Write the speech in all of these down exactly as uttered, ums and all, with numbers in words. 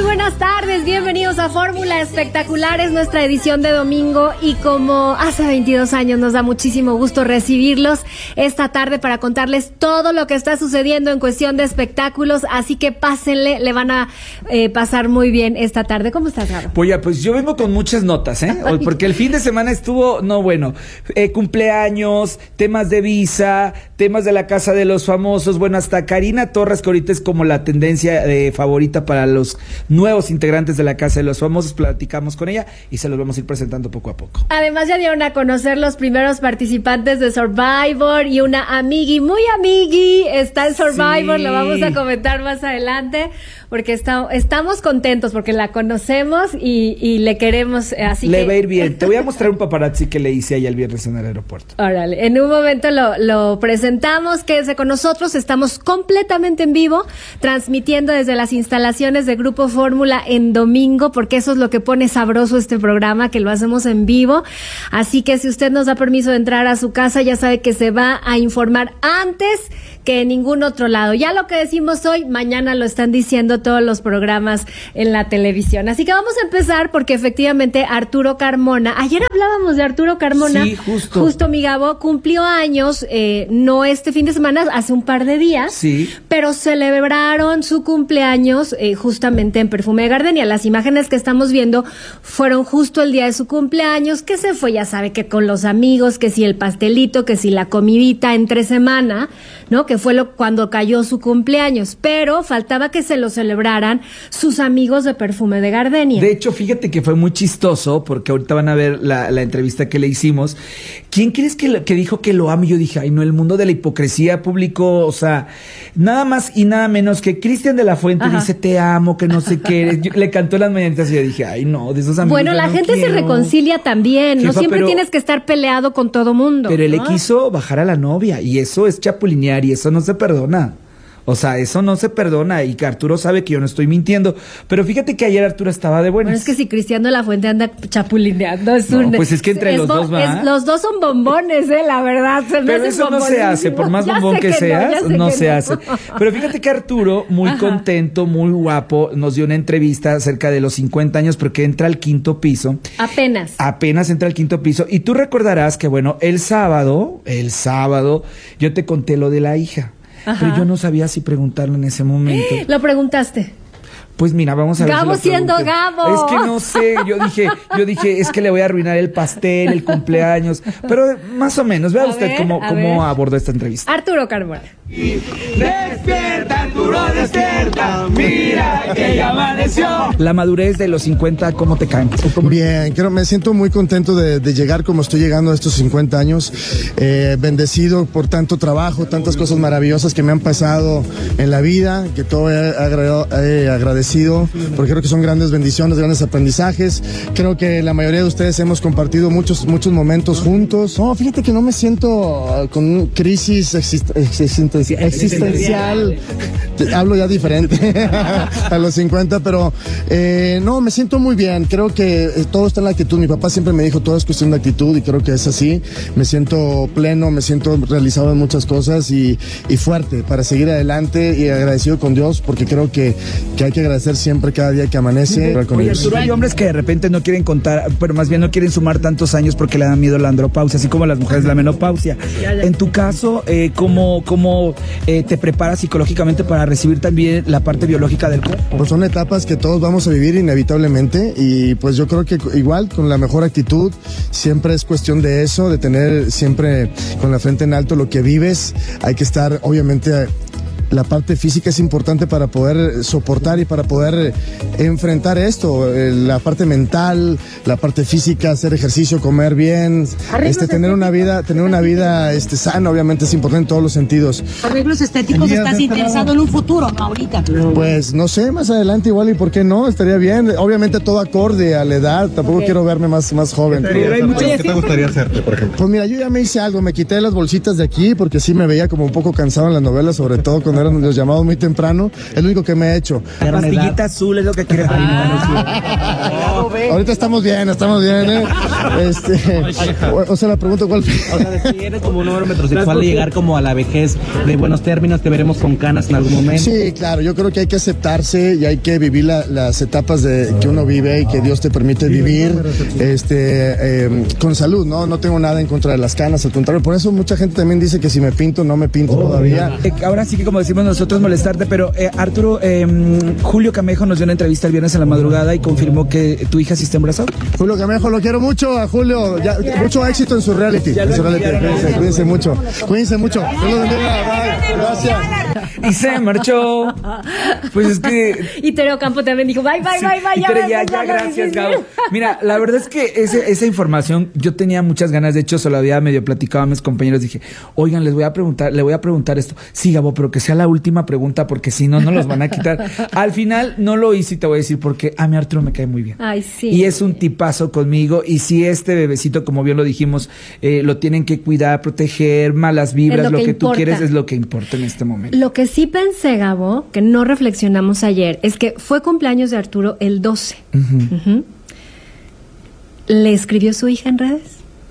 buenas tardes, bienvenidos a Fórmula Espectacular, es nuestra edición de domingo y como hace veintidós años nos da muchísimo gusto recibirlos esta tarde para contarles todo lo que está sucediendo en cuestión de espectáculos, así que pásenle, le van a eh, pasar muy bien esta tarde. ¿Cómo estás, Gabo? Pues ya, pues yo vengo con muchas notas, ¿eh? Porque el fin de semana estuvo, no bueno, eh, cumpleaños, temas de visa, temas de la Casa de los Famosos, bueno, hasta Karina Torres, que ahorita es como la tendencia eh, favorita para los nuevos integrantes de la Casa de los Famosos, platicamos con ella y se los vamos a ir presentando poco a poco. Además ya dieron a conocer los primeros participantes de Survivor y una amigui, muy amigui, está en Survivor, sí. Lo vamos a comentar más adelante porque está, estamos contentos porque la conocemos y, y le queremos, así le que... va a ir bien. Te voy a mostrar un paparazzi que le hice ahí el viernes en el aeropuerto. Órale, en un momento lo, lo presentamos, quédese con nosotros, estamos completamente en vivo, transmitiendo desde las instalaciones de Grupo Fórmula en domingo, porque eso es lo que pone sabroso este programa, que lo hacemos en vivo, así que si usted nos da permiso de entrar a su casa, ya sabe que se va a informar antes que en ningún otro lado. Ya lo que decimos hoy, mañana lo están diciendo todos los programas en la televisión. Así que vamos a empezar porque efectivamente Arturo Carmona, ayer hablábamos de Arturo Carmona, sí, justo, justo mi Gabo, cumplió años, eh, no este fin de semana, hace un par de días, sí, pero celebraron su cumpleaños eh, justamente en Perfume de Gardenia. Las imágenes que estamos viendo fueron justo el día de su cumpleaños, que se fue, ya sabe, que con los amigos, que si el pastelito, que si la comidita entre semana, ¿no? Que fue lo cuando cayó su cumpleaños, pero faltaba que se lo celebraran sus amigos de Perfume de Gardenia. De hecho, fíjate que fue muy chistoso, porque ahorita van a ver la, la entrevista que le hicimos. ¿Quién crees que, lo, que dijo que lo amo? Yo dije, ay, no, el mundo de la hipocresía público, o sea, nada más y nada menos que Cristian de la Fuente. Ajá. Dice, te amo, que no sé qué. Yo, le cantó las mañanitas y yo dije, ay, no, de esos amigos. Bueno, la no gente quiero. Se reconcilia también, Jefa, no siempre pero, tienes que estar peleado con todo mundo. Pero él ¿no? le quiso bajar a la novia y eso es chapulinear y eso no se perdona. O sea, eso no se perdona y que Arturo sabe que yo no estoy mintiendo. Pero fíjate que ayer Arturo estaba de buenas. Bueno, es que si Cristian de la Fuente anda chapulineando, es no, un... pues es que entre es los bo- dos va. Es, los dos son bombones, eh, la verdad. Se Pero eso no se hace, por más bombón que, que seas, no, no se no. hace. Pero fíjate que Arturo, muy Ajá. contento, muy guapo, nos dio una entrevista acerca de los cincuenta años, porque entra al quinto piso. Apenas. Apenas entra al quinto piso. Y tú recordarás que, bueno, el sábado, el sábado, yo te conté lo de la hija. Ajá. Pero yo no sabía si preguntarlo en ese momento. ¿Lo preguntaste? Pues mira, vamos a ver. Gabo si siendo Gabo. Es que no sé, yo dije, yo dije, es que le voy a arruinar el pastel, el cumpleaños. Pero más o menos, vea a usted ver, cómo, cómo abordó esta entrevista. Arturo Carmona. Despierta, Arturo, despierta, mira que ya amaneció. La madurez de los cincuenta, ¿cómo te caen? Bien, creo, me siento muy contento de, de llegar como estoy llegando a estos cincuenta años, eh, bendecido por tanto trabajo, tantas cosas maravillosas que me han pasado en la vida, que todo he, agra- he agradecido, porque creo que son grandes bendiciones, grandes aprendizajes. Creo que la mayoría de ustedes hemos compartido muchos, muchos momentos juntos. No, fíjate que no me siento uh, con crisis exist- exist- existencial, hablo ya diferente a los cincuenta, pero eh, no, me siento muy bien, creo que eh, todo está en la actitud. Mi papá siempre me dijo, todo es cuestión de actitud, y creo que es así. Me siento pleno, me siento realizado en muchas cosas y, y fuerte para seguir adelante, y agradecido con Dios, porque creo que, que hay que agradecer siempre cada día que amanece. Oye, Arturo, hay hombres que de repente no quieren contar, pero más bien no quieren sumar tantos años porque le dan miedo la andropausia, así como las mujeres la menopausia. En tu caso, eh, ¿cómo, cómo eh, te preparas psicológicamente para recibir también la parte biológica del cuerpo? Pues son etapas que todos vamos a vivir inevitablemente, y pues yo creo que igual con la mejor actitud, siempre es cuestión de eso, de tener siempre con la frente en alto lo que vives. Hay que estar, obviamente, la parte física es importante para poder soportar y para poder enfrentar esto, la parte mental, la parte física, hacer ejercicio, comer bien, este, tener una vida, tener una vida este, sana, obviamente es importante en todos los sentidos. Arreglos estéticos, ¿estás interesado en un futuro, no ahorita? Pues no sé, más adelante igual, y por qué no, estaría bien, obviamente todo acorde a la edad, tampoco okay. quiero verme más, más joven. ¿Qué te gustaría hacerte, por ejemplo? Pues mira, yo ya me hice algo, me quité las bolsitas de aquí porque sí me veía como un poco cansado en las novelas, sobre todo con poner los llamados muy temprano. Es lo único que me he hecho. La pastillita azul es lo que quiere ah. Ahorita estamos bien, estamos bien, ¿eh? Este, o, o sea, la pregunta cuál. O sea, si eres como un hombre metrosexual de llegar como a la vejez de buenos términos, te veremos con canas en algún momento. Sí, claro, yo creo que hay que aceptarse y hay que vivir la, las etapas de que uno vive y que Dios te permite vivir este, eh, con salud, ¿no? No tengo nada en contra de las canas, al contrario, por eso mucha gente también dice que si me pinto, no me pinto oh, todavía. Eh, ahora sí que como decimos nosotros molestarte, pero eh, Arturo, eh, Julio Camejo nos dio una entrevista el viernes en la madrugada y confirmó que tu hija sí está embarazada. Julio Camejo, lo quiero mucho a Julio, ya, mucho éxito en su reality, en su reality. Cuídense, cuídense mucho, cuídense mucho. Gracias. Y se marchó. Pues es que... Y Tero Campo también dijo, bye, bye, sí, bye, bye. Ya, ya, ya, ya gracias, Gabo. Mira, la verdad es que ese, esa información, yo tenía muchas ganas, de hecho, se lo había medio platicado a mis compañeros, dije, oigan, les voy a preguntar, le voy a preguntar esto. Sí, Gabo, pero que sea la última pregunta, porque si no, no los van a quitar. Al final, no lo hice y te voy a decir, porque a mi Arturo me cae muy bien. Ay, sí. Y es un tipazo conmigo, y si este bebecito, como bien lo dijimos, eh, lo tienen que cuidar, proteger, malas vibras, lo, lo que, que tú quieres es lo que importa en este momento. Lo que sí pensé, Gabo, que no reflexionamos ayer, es que fue cumpleaños de Arturo el doce. Uh-huh. Uh-huh. ¿Le escribió su hija en redes?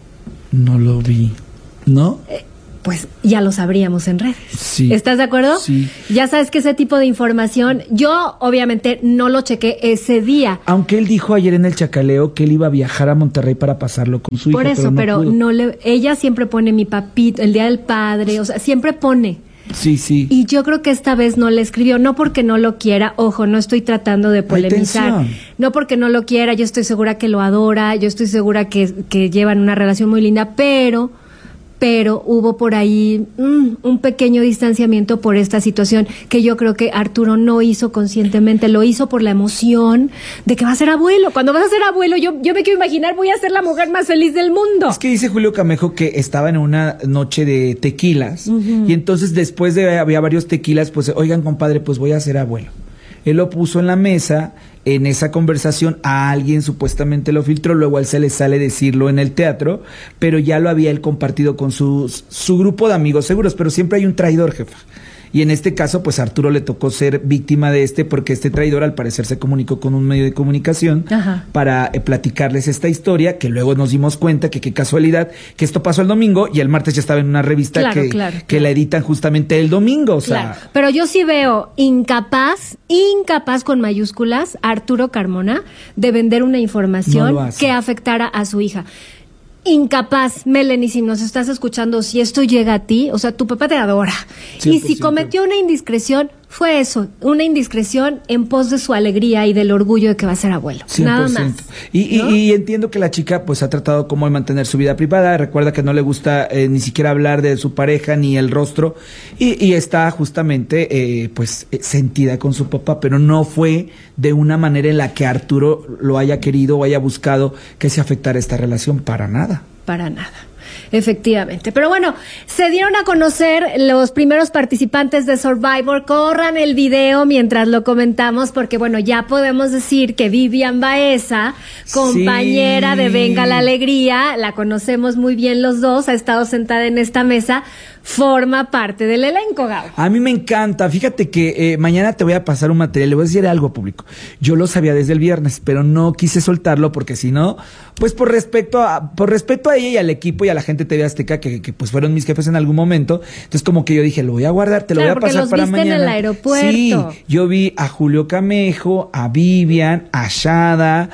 No lo vi. ¿No? Eh, pues ya lo sabríamos en redes. Sí. ¿Estás de acuerdo? Sí. Ya sabes que ese tipo de información, yo obviamente no lo chequé ese día. Aunque él dijo ayer en el chacaleo que él iba a viajar a Monterrey para pasarlo con su hija. Por eso, pero, no, pero no le, ella siempre pone mi papito, el día del padre, o sea, siempre pone. Sí, sí. Y yo creo que esta vez no le escribió, no porque no lo quiera, ojo, no estoy tratando de polemizar, no porque no lo quiera, yo estoy segura que lo adora, yo estoy segura que, que llevan una relación muy linda, pero... pero hubo por ahí mmm, un pequeño distanciamiento por esta situación que yo creo que Arturo no hizo conscientemente, lo hizo por la emoción de que va a ser abuelo. Cuando vas a ser abuelo, yo, yo me quiero imaginar, voy a ser la mujer más feliz del mundo. Es que dice Julio Camejo que estaba en una noche de tequilas, uh-huh. y entonces después de había varios tequilas, pues, oigan, compadre, pues voy a ser abuelo. Él lo puso en la mesa, en esa conversación, a alguien supuestamente lo filtró, luego a él se le sale decirlo en el teatro, pero ya lo había él compartido con su, su grupo de amigos seguros, pero siempre hay un traidor, jefa. Y en este caso, pues a Arturo le tocó ser víctima de este, porque este traidor al parecer se comunicó con un medio de comunicación Ajá. para eh, platicarles esta historia, que luego nos dimos cuenta que qué casualidad, que esto pasó el domingo y el martes ya estaba en una revista claro, que, claro, que claro. la editan justamente el domingo. O sea. Claro. Pero yo sí veo incapaz, incapaz con mayúsculas, Arturo Carmona, de vender una información no que afectara a su hija. Incapaz, Melanie, si nos estás escuchando, si esto llega a ti, o sea, tu papá te adora. cien por ciento. Y si cometió una indiscreción, fue eso, una indiscreción en pos de su alegría y del orgullo de que va a ser abuelo. cien por ciento. Nada más. Y, ¿no? y, y entiendo que la chica pues ha tratado como de mantener su vida privada, recuerda que no le gusta eh, ni siquiera hablar de su pareja ni el rostro, y, y está justamente eh, pues sentida con su papá, pero no fue de una manera en la que Arturo lo haya querido o haya buscado que se afectara esta relación, para nada. Para nada. Efectivamente. Pero bueno, se dieron a conocer los primeros participantes de Survivor. Corran el video mientras lo comentamos, porque bueno, ya podemos decir que Vivian Baeza, compañera sí. de Venga la Alegría, la conocemos muy bien los dos, ha estado sentada en esta mesa, forma parte del elenco, Gabo. A mí me encanta. Fíjate que eh, mañana te voy a pasar un material, le voy a decir algo público. Yo lo sabía desde el viernes, pero no quise soltarlo porque si no, pues por respeto a, por respeto a ella y al equipo y a la gente de T V Azteca, que, que pues fueron mis jefes en algún momento. Entonces como que yo dije, lo voy a guardar, te claro, lo voy a pasar los para viste mañana. En el aeropuerto. Sí, yo vi a Julio Camejo, a Vivian, a Shada,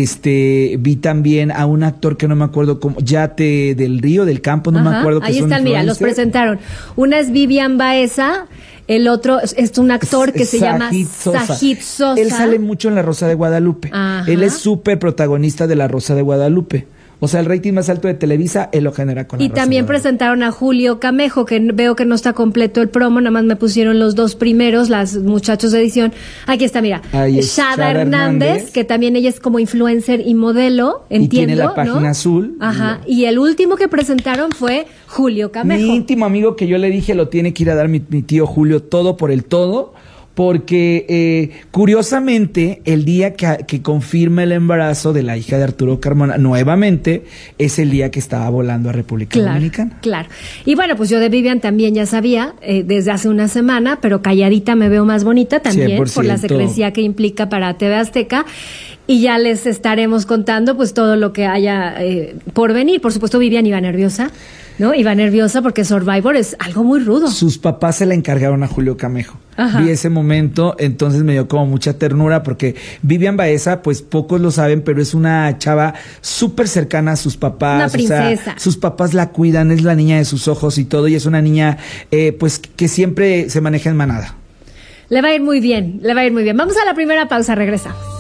este, vi también a un actor que no me acuerdo cómo, Yate del Río, del Campo, no Ajá, me acuerdo. Que ahí están, mira, los presentaron. Una es Vivian Baeza, el otro es, es un actor que se Sajid llama Sosa. Sajid Sosa. Él sale mucho en La Rosa de Guadalupe. Ajá. Él es súper protagonista de La Rosa de Guadalupe. O sea, el rating más alto de Televisa, él lo genera con La Y Rosa también presentaron a Julio Camejo, que veo que no está completo el promo, nada más me pusieron los dos primeros, las muchachos de edición. Aquí está, mira. Shada Hernández, Hernández, que también ella es como influencer y modelo, entiendo, y tiene la página ¿no? azul. Ajá. Y el último que presentaron fue Julio Camejo. Mi íntimo amigo, que yo le dije, lo tiene que ir a dar mi, mi tío Julio, todo por el todo, porque eh, curiosamente el día que, que confirma el embarazo de la hija de Arturo Carmona, nuevamente, es el día que estaba volando a República claro, Dominicana. Claro. Y bueno, pues yo de Vivian también ya sabía eh, desde hace una semana, pero calladita me veo más bonita también cien por ciento. Por la secrecía que implica para T V Azteca. Y ya les estaremos contando pues todo lo que haya eh, por venir. Por supuesto, Vivian iba nerviosa, ¿no? Iba nerviosa porque Survivor es algo muy rudo. Sus papás se la encargaron a Julio Camejo. Ajá. Vi ese momento, entonces me dio como mucha ternura porque Vivian Baeza, pues pocos lo saben, pero es una chava súper cercana a sus papás. Una princesa. O sea, sus papás la cuidan, es la niña de sus ojos y todo, y es una niña eh, pues que siempre se maneja en manada. Le va a ir muy bien, le va a ir muy bien. Vamos a la primera pausa, regresamos.